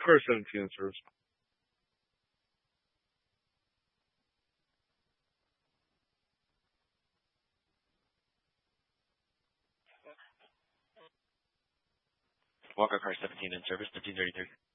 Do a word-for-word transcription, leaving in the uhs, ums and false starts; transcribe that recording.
Car seventeen in service. Walker Car seventeen in service, fifteen thirty-three.